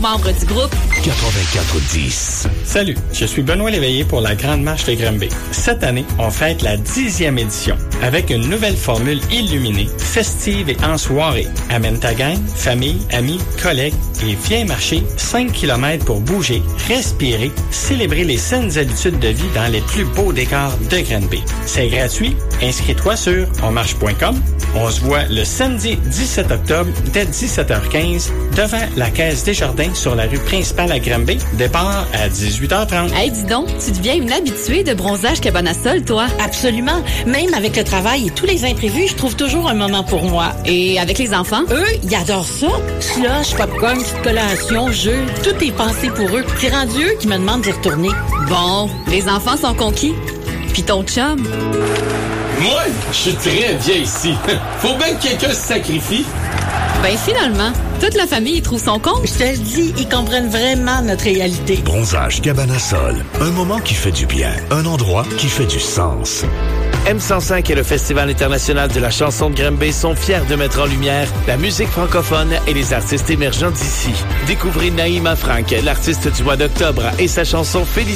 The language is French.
membre du groupe 94-10. Salut, je suis Benoît Léveillé pour la Grande Marche de Granby. Cette année, on fête la 10e édition avec une nouvelle formule illuminée, festive et en soirée. Amène ta gang, famille, amis, collègues et viens marcher 5 km pour bouger, respirer, célébrer les saines habitudes de vie dans les plus beaux décors de Granby. C'est gratuit. Inscris-toi sur onmarche.com. On se voit le samedi 17 octobre dès 17h15 devant la Caisse Desjardins sur la rue principale à Granby. Départ à 18h30. Hey, dis donc, tu deviens une habituée de Bronzage Cabane à Sol, toi. Absolument. Même avec le travail et tous les imprévus, je trouve toujours un moment pour moi. Et avec les enfants? Eux, ils adorent ça. Slush, popcorn, petite collation, jeu, tout est pensé pour eux. C'est rendu eux qui me demandent d'y retourner. Bon, les enfants sont conquis. Puis ton chum? Moi, je suis très bien ici. Faut bien que quelqu'un se sacrifie. Ben finalement, toute la famille trouve son compte. Je te le dis, ils comprennent vraiment notre réalité. Bronzage Cabane à Sol. Un moment qui fait du bien. Un endroit qui fait du sens. M105 et le Festival international de la chanson de Granby sont fiers de mettre en lumière la musique francophone et les artistes émergents d'ici. Découvrez Naïma Frank, l'artiste du mois d'octobre, et sa chanson Félicitations.